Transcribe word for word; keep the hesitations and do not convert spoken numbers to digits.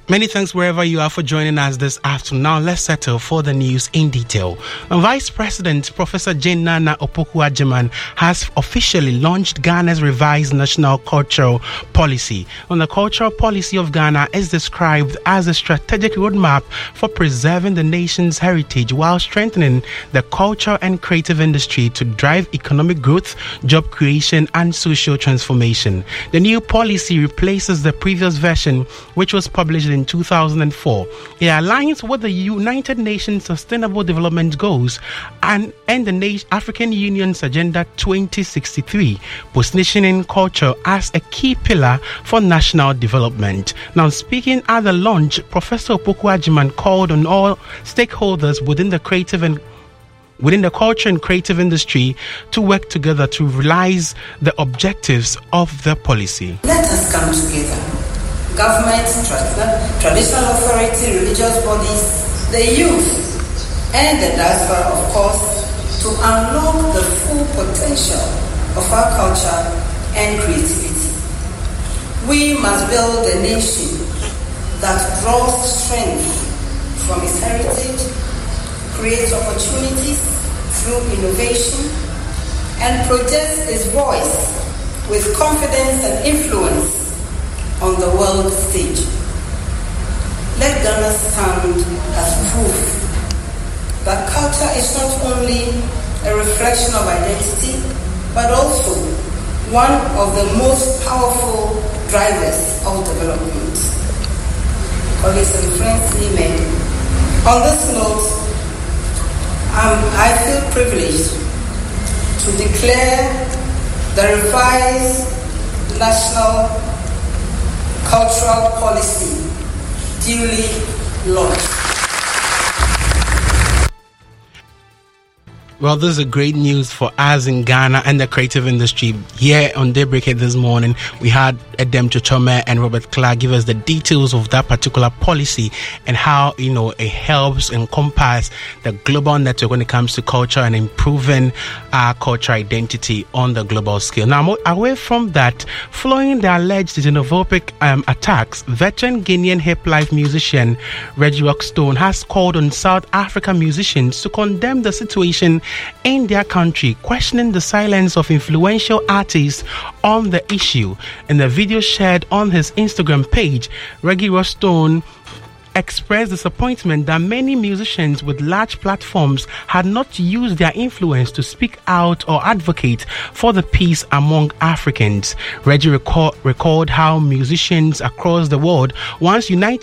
Many thanks wherever you are for joining us this afternoon. Now let's settle for the news in detail. Vice President Professor Jane Nana Opoku-Agyeman has officially launched Ghana's revised national cultural policy. And the cultural policy of Ghana is described as a strategic roadmap for preserving the nation's heritage while strengthening the culture and creative industry to drive economic growth, job creation, and social transformation. The new policy replaces the previous version, which was published in two thousand four. It aligns with the United Nations Sustainable Development Goals and, and the African Union's Agenda twenty sixty-three, positioning culture as a key pillar for national development. Now, speaking at the launch, Professor Opoku-Agyeman called on all stakeholders within the creative and within the culture and creative industry to work together to realize the objectives of the policy. Let us come together. Government, tra- traditional authority, religious bodies, the youth, and the diaspora, of course, to unlock the full potential of our culture and creativity. We must build a nation that draws strength from its heritage, creates opportunities through innovation, and projects its voice with confidence and influence on the world stage. Let Ghana stand as proof that culture is not only a reflection of identity, but also one of the most powerful drivers of development. Colleagues and friends, amen. On this note, um, I feel privileged to declare the revised national cultural policy duly launched. Well, this is a great news for us in Ghana and the creative industry. Here on Daybreak this morning, we had Edem Chochome and Robert Clark give us the details of that particular policy and how, you know, it helps encompass the global network when it comes to culture and improving our cultural identity on the global scale. Now, away from that, following the alleged xenophobic um, attacks, veteran Guinean hip life musician Reggie Rockstone has called on South African musicians to condemn the situation in their country, questioning the silence of influential artists on the issue. In the video shared on his Instagram page, Reggie Rockstone expressed disappointment that many musicians with large platforms had not used their influence to speak out or advocate for the peace among Africans. Reggie recall, recalled how musicians across the world once united